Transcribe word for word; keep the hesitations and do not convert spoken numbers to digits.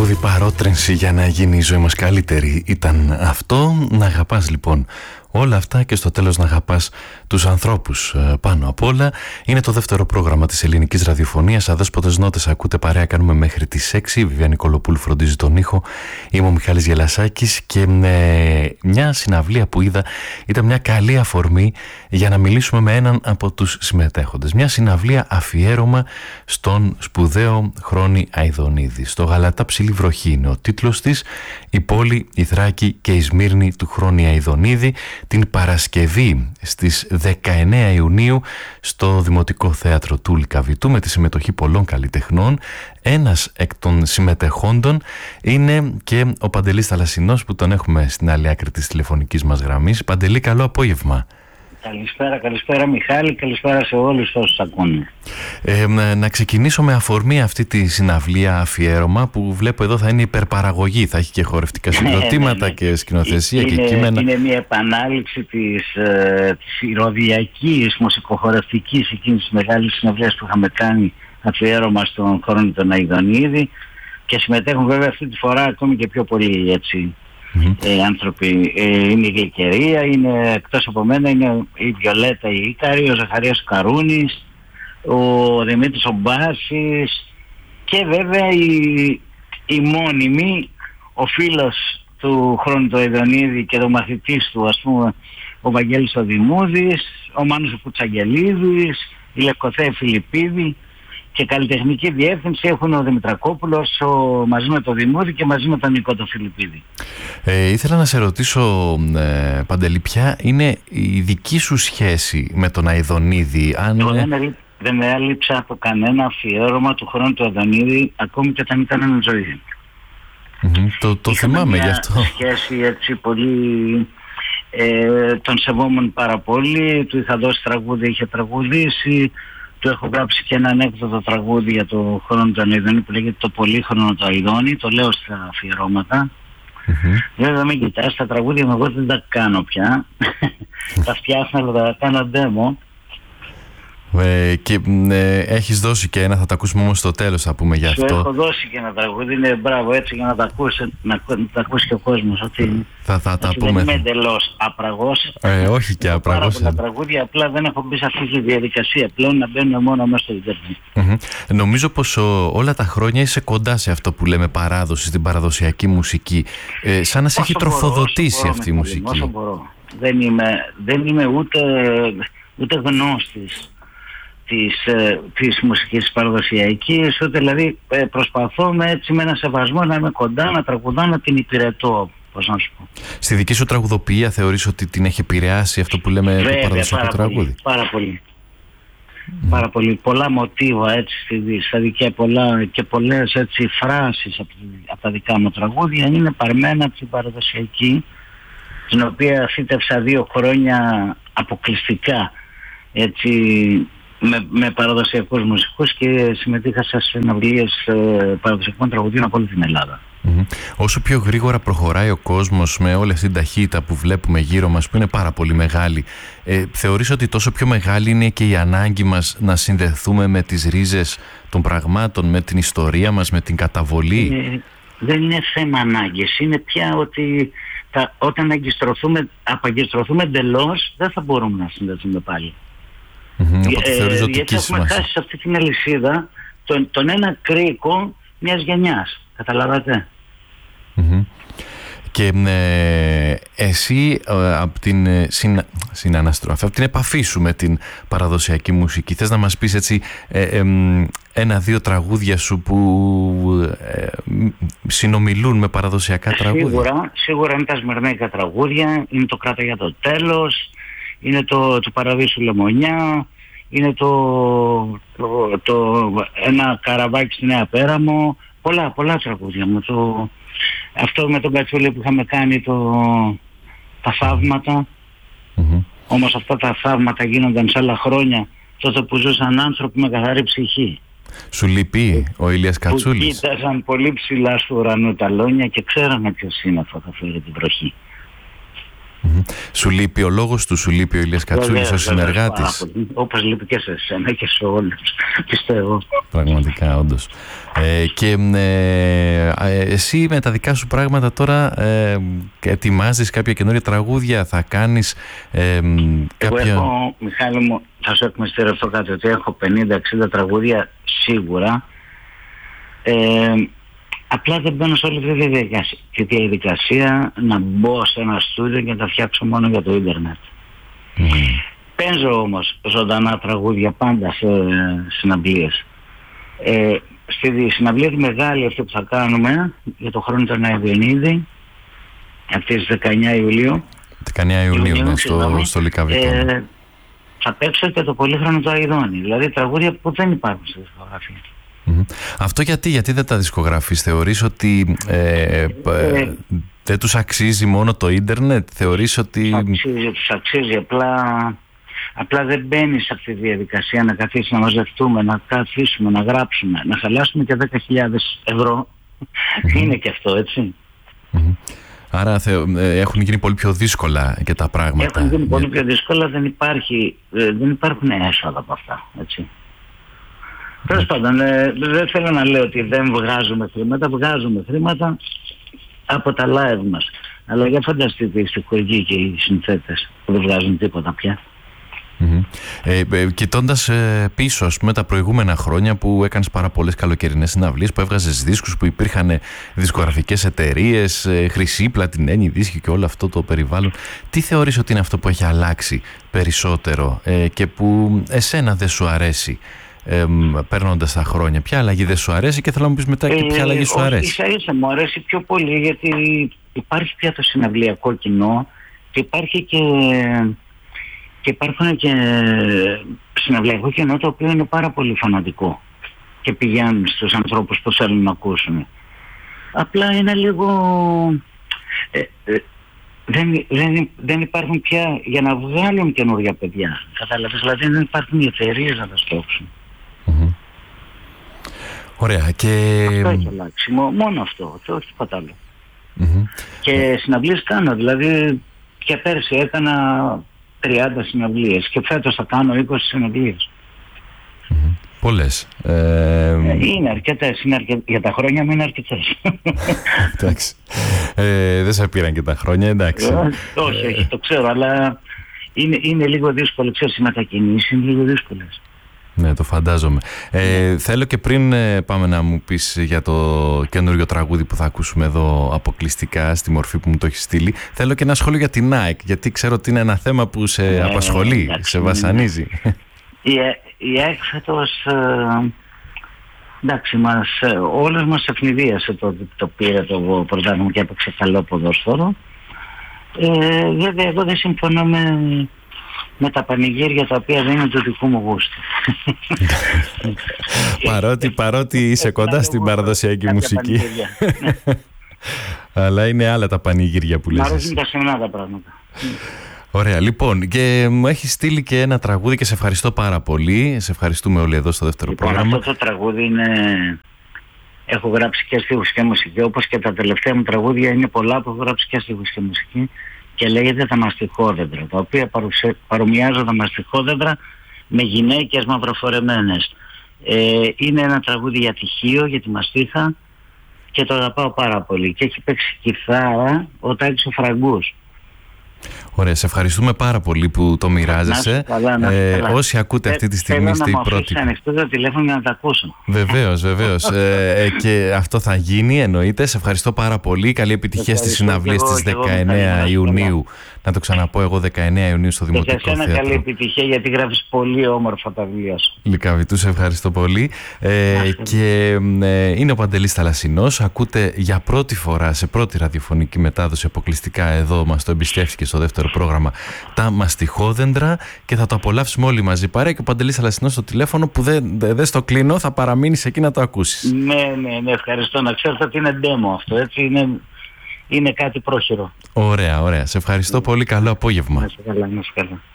τραγούδι παρότρινση για να γίνει η ζωή μας καλύτερη ήταν αυτό. Να αγαπάς λοιπόν όλα αυτά και στο τέλος να αγαπάς τους ανθρώπους πάνω απ' όλα. Είναι το δεύτερο πρόγραμμα της ελληνικής ραδιοφωνίας. Αδέσποτες νότες ακούτε, παρέα κάνουμε μέχρι τις έξι. Η Βιβία Νικολοπούλου φροντίζει τον ήχο. Είμαι ο Μιχάλης Γελασάκης και με μια συναυλία που είδα ήταν μια καλή αφορμή για να μιλήσουμε με έναν από τους συμμετέχοντες. Μια συναυλία αφιέρωμα στον σπουδαίο Χρόνη Αηδονίδη. Στο Γαλατά Ψηλή Βροχή είναι ο τίτλος της. Η πόλη, η Θράκη και η Σμύρνη του Χρόνη Αηδονίδη, την Παρασκευή στις δεκαεννέα Ιουνίου στο Δημοτικό Θέατρο του Λυκαβητού με τη συμμετοχή πολλών καλλιτεχνών. Ένας εκ των συμμετεχόντων είναι και ο Παντελής Θαλασσινός που τον έχουμε στην άλλη άκρη της τηλεφωνικής μας γραμμής. Παντελή, καλό απόγευμα. Καλησπέρα, καλησπέρα Μιχάλη, καλησπέρα σε όλους όσους ακούνε. Ε, να ξεκινήσω με αφορμή αυτή τη συναυλία αφιέρωμα που βλέπω εδώ θα είναι υπερπαραγωγή, θα έχει και χορευτικά συγκροτήματα και σκηνοθεσία είναι, και κείμενα. Είναι μια επανάληψη της, ε, της ηρωδιακής, μουσικοχορευτικής εκείνης της μεγάλης συναυλίας που είχαμε κάνει αφιέρωμα στον Χρόνη τον Αηδονίδη και συμμετέχουν βέβαια αυτή τη φορά ακόμη και πιο πολύ έτσι. Mm-hmm. Ε, άνθρωποι, ε, είναι η Γλυκερία, είναι εκτός από μένα είναι η Βιολέτα η Ίκαρη, ο Ζαχαρίας Καρούνης, ο Δημήτρης ο Μπάσης και βέβαια η, η μόνιμη, ο φίλος του Χρόνου του Αηδονίδη και ο μαθητής του, ας πούμε, ο Βαγγέλης ο Δημούδης, ο Μάνος ο Κουτσαγγελίδης, η Λευκοθέα Φιλιππίδη. Και καλλιτεχνική διεύθυνση έχουν ο Δημητρακόπουλος ο, μαζί με τον Δημούδη και μαζί με τον Νικό τον Φιλιππίδη. Ε, ήθελα να σε ρωτήσω, ε, Παντελή, ποια είναι η δική σου σχέση με τον Αηδονίδη? Αν... Εγώ δεν, δεν έλειψα από κανένα αφιέρωμα του Χρόνου του Αηδονίδη, ακόμη και όταν ήταν εν ζωή. Mm-hmm, το το θυμάμαι γι' αυτό. Σχέση έτσι πολύ... Ε, τον σεβόμουν πάρα πολύ, του είχα δώσει τραγούδι, είχε τραγουδήσει. Του έχω γράψει και ένα ανέκδοτο τραγούδι για το Χρόνο του Αηδονίδη που λέγεται το Πολύχρονο του Αηδόνη, το λέω στα αφιερώματα. Mm-hmm. Βέβαια μην κοιτάς, τα τραγούδια εγώ δεν τα κάνω πια. Τα φτιάχνω αλλά τα κάνω demo. Ε, και ε, έχεις δώσει και ένα, θα τα ακούσουμε όμως στο τέλος, θα πούμε γι' αυτό. Σου έχω δώσει και ένα τραγούδι, είναι μπράβο έτσι για να τα ακούσει, να, να τα ακούσει και ο κόσμος. Ότι θα, θα τα πούμε. Δεν είμαι εντελώς απραγός. Ε, όχι και απραγός. Πάρα πολλά τραγούδια, απλά δεν έχω μπει σε αυτή τη διαδικασία πλέον να μπαίνουν μόνο μέσα στο Ιντερνετ. Mm-hmm. Νομίζω πως ο, όλα τα χρόνια είσαι κοντά σε αυτό που λέμε παράδοση, στην παραδοσιακή μουσική. Ε, σαν να σε έχει τροφοδοτήσει μπορώ, αυτή η μουσική. Όσο μπορώ. Δεν είμαι, δεν είμαι ούτε, ούτε γνώστης της, ε, της μουσικής παραδοσιακής, ούτε δηλαδή ε, προσπαθώ με, έτσι, με ένα σεβασμό να είμαι κοντά, να τραγουδάω, να την υπηρετώ, πώς να σου πω. Στη δική σου τραγουδοποιία θεωρείς ότι την έχει επηρεάσει αυτό που λέμε βέβαια, το παραδοσιακό τραγούδι? Πάρα πολύ. Mm. Πάρα πολύ. Πολλά μοτίβα έτσι στα δικά, πολλά και πολλές έτσι φράσεις από, από τα δικά μου τραγούδια είναι παρμένα από την παραδοσιακή, την οποία φύτευσα δύο χρόνια αποκλειστικά έτσι με, με παραδοσιακούς μουσικούς και συμμετείχα σε συναυλίες ε, παραδοσιακών τραγουδιών από όλη την Ελλάδα. Mm-hmm. Όσο πιο γρήγορα προχωράει ο κόσμος με όλη αυτή την ταχύτητα που βλέπουμε γύρω μας, που είναι πάρα πολύ μεγάλη, ε, θεωρείς ότι τόσο πιο μεγάλη είναι και η ανάγκη μας να συνδεθούμε με τις ρίζες των πραγμάτων, με την ιστορία μας, με την καταβολή? Ε, δεν είναι θέμα ανάγκης, είναι πια ότι θα, όταν αγκιστρωθούμε, απαγκιστρωθούμε εντελώς δεν θα μπορούμε να συνδεθούμε πάλι. Mm-hmm, ε, ε, γιατί έχουμε χάσει σε αυτή την αλυσίδα τον, τον ένα κρίκο μιας γενιάς. Καταλάβατε. Mm-hmm. Και ε, εσύ ε, από την ε, συνα, συναναστροφή, από την επαφή σου με την παραδοσιακή μουσική, θες να μας πεις έτσι ε, ε, ένα-δύο τραγούδια σου που ε, συνομιλούν με παραδοσιακά τραγούδια? Σίγουρα, σίγουρα είναι τα σμερνέικα τραγούδια, είναι το Κράτα για το τέλος, είναι το, το Παραδείσου Λεμονιά, είναι το, το, το ένα καραβάκι στη Νέα Πέραμο, πολλά, πολλά τραγούδια μου. Το, αυτό με τον Κατσούλη που είχαμε κάνει, το, τα θαύματα. Mm-hmm. Όμως αυτά τα θαύματα γίνονταν σε άλλα χρόνια, τότε που ζούσαν άνθρωποι με καθαρή ψυχή. Σου λείπει ο Ηλίας Κατσούλης? Που κοίταζαν πολύ ψηλά στο ουρανό τα λόνια και ξέρανε ποιος είναι αυτό θα φέρει την βροχή. Mm-hmm. Σου λείπει ο λόγος του, σου λείπει ο Ηλίας Κατσούλης, ο συνεργάτης? Όπως λείπει και σε εσένα και σε όλους, πιστεύω. Πραγματικά, όντως. Ε, και ε, ε, εσύ με τα δικά σου πράγματα τώρα ε, ετοιμάζεις κάποια καινούργια τραγούδια, θα κάνεις ε, κάποια... Εγώ έχω, Μιχάλη μου, θα σου εκμυστηρευτώ κάτι, ότι έχω πενήντα εξήντα τραγούδια σίγουρα. Ε, Απλά δεν μπαίνω σε όλη αυτή τη διαδικασία, τη διαδικασία να μπω σε ένα στούντιο και να τα φτιάξω μόνο για το ίντερνετ. Mm. Παίζω όμως ζωντανά τραγούδια πάντα σε συναυλίες. Ε, στη συναυλία τη μεγάλη αυτή που θα κάνουμε για το χρόνο του Ναϊδονίδη, αυτή της δεκαεννιά Ιουλίου, δεκαεννιά Ιουνίου, ναι, στο, στο Λυκαβητό. Ε, θα παίξω και το πολύχρονο του Αηδόνη, δηλαδή τραγούδια που δεν υπάρχουν στη δισκογραφία. Mm-hmm. Αυτό γιατί, γιατί δεν τα δισκογραφείς? Θεωρείς ότι ε, ε, ε, δεν τους αξίζει μόνο το ίντερνετ? Θεωρείς ότι... Τους αξίζει, τους αξίζει, απλά, απλά δεν μπαίνει σε αυτή τη διαδικασία να καθίσει να μαζευτούμε, να καθίσουμε, να γράψουμε, να χαλάσουμε και δέκα χιλιάδες ευρώ. Mm-hmm. Είναι και αυτό, έτσι. Mm-hmm. Άρα θε, ε, έχουν γίνει πολύ πιο δύσκολα και τα πράγματα. Έχουν γίνει πολύ πιο δύσκολα, δεν, υπάρχει, ε, δεν υπάρχουν έσοδα από αυτά, έτσι. Τέλος πάντων, ε, δεν θέλω να λέω ότι δεν βγάζουμε χρήματα, βγάζουμε χρήματα από τα live μας. Αλλά για φανταστείτε οι στοιχουργοί και οι συνθέτες που δεν βγάζουν τίποτα πια. Mm-hmm. Ε, ε, κοιτώντας ε, πίσω, ας πούμε, τα προηγούμενα χρόνια που έκανες πάρα πολλές καλοκαιρινές συναυλίες, που έβγαζες δίσκους, που υπήρχαν δισκογραφικές εταιρείες, ε, χρυσή, πλατινένη δίσκη και όλο αυτό το περιβάλλον, τι θεωρείς ότι είναι αυτό που έχει αλλάξει περισσότερο ε, και που εσένα δεν σου αρέσει? Ε, παίρνοντας τα χρόνια, ποια αλλαγή δεν σου αρέσει και θέλω να μου πεις μετά και ποια αλλαγή σου αρέσει? Ίσα ίσα μου αρέσει πιο πολύ, γιατί υπάρχει πια το συναυλιακό κοινό και υπάρχει και, και υπάρχουν και συναυλιακό κοινό το οποίο είναι πάρα πολύ φανατικό και πηγαίνουν στους ανθρώπους που θέλουν να ακούσουν. Απλά είναι λίγο ε, ε, δεν, δεν, δεν υπάρχουν πια για να βγάλουν καινούργια παιδιά, κατάλαβες, δηλαδή δεν υπάρχουν οι εταιρείες να τα στόξουν. Mm-hmm. Ωραία. Και... αυτό έχει αλλάξει, μόνο αυτό, και όχι τίποτα άλλο. Mm-hmm. Και συναυλίες κάνω, δηλαδή και πέρσι έκανα τριάντα συναυλίες και φέτος θα κάνω είκοσι συναυλίες. Mm-hmm. Πολλές. Ε... Είναι αρκετές, είναι αρκετές. Για τα χρόνια μου είναι αρκετές. Εντάξει. Ε, δεν σε πήραν και τα χρόνια, εντάξει. Ε, όχι, όχι, το ξέρω, αλλά είναι, είναι λίγο δύσκολο. Ξέρεις, οι μετακινήσεις είναι λίγο δύσκολες. Ναι, το φαντάζομαι. Ε, θέλω και πριν ε, πάμε να μου πεις για το καινούριο τραγούδι που θα ακούσουμε εδώ αποκλειστικά στη μορφή που μου το έχει στείλει, θέλω και ένα σχόλιο για την ΑΕΚ, γιατί ξέρω ότι είναι ένα θέμα που σε ε, απασχολεί, εντάξει, σε βασανίζει. Η, η ΑΕΚ φέτος, ε, εντάξει, μας, ε, όλους μας ευνηδίασε το ότι το πήρε το πρωτάθλημα και έπαιξε καλό ποδόσφαιρο. Ε, βέβαια, εγώ δεν συμφωνώ με... με τα πανηγύρια τα οποία δεν είναι του δικού μου γούστου. παρότι, παρότι είσαι κοντά στην παραδοσιακή μουσική. Αλλά είναι άλλα τα πανηγύρια που λες. Μ' αρέσουν τα σεμνά τα πράγματα. Ωραία, λοιπόν, και μου έχει στείλει και ένα τραγούδι και σε ευχαριστώ πάρα πολύ. Σε ευχαριστούμε όλοι εδώ στο δεύτερο λοιπόν, πρόγραμμα. Αυτό το τραγούδι είναι... έχω γράψει και στίχους και μουσική, όπως και τα τελευταία μου τραγούδια είναι πολλά που έχω γράψει και στίχους και μουσική. Και λέγεται τα μαστιχόδεντρα, τα οποία παρομοιάζω τα μαστιχόδεντρα με γυναίκες μαυροφορεμένες. Ε, είναι ένα τραγούδι για τυχείο, για τη μαστίχα και το αγαπάω πάρα πολύ. Και έχει παίξει κιθάρα ο Τάκης ο Φραγκούς. Ωραία, σε ευχαριστούμε πάρα πολύ που το μοιράζεσαι. Καλά, να ε, καλά. Όσοι ακούτε αυτή τη στιγμή στην πρώτη... Θέλω να μου αφήσεις ανοιχτό το τηλέφωνο για να τα ακούσω. Βεβαίως, βεβαίως. ε, και αυτό θα γίνει, εννοείται. Σε ευχαριστώ πάρα πολύ. Καλή επιτυχία στις συναυλίες της δεκαεννέα Ιουνίου. Να το ξαναπώ εγώ, δεκαεννέα Ιουνίου στο Δημοτικό Θέατρο. Και σε καλή επιτυχία, γιατί γράφεις πολύ όμορφα τα βιβλία σου. Λυκαβητού, σε ευχαριστώ πολύ. Ε, και ε, είναι ο Παντελής Θαλασσινός. Ακούτε για πρώτη φορά σε πρώτη ραδιοφωνική μετάδοση αποκλειστικά, εδώ μας το εμπιστεύτηκε στο δεύτερο πρόγραμμα, τα μαστιχόδεντρα, και θα το απολαύσουμε όλοι μαζί παρέα. Και ο Παντελής Θαλασσινός στο τηλέφωνο που δεν, δεν στο κλείνω, θα παραμείνεις εκεί να το ακούσεις. Ναι, ναι, ναι, ευχαριστώ. Να ξέρετε ότι είναι demo αυτό, έτσι, είναι, είναι κάτι πρόχειρο. Ωραία, ωραία. Σε ευχαριστώ πολύ. Καλό απόγευμα. Να είσαι καλά, να είσαι καλά.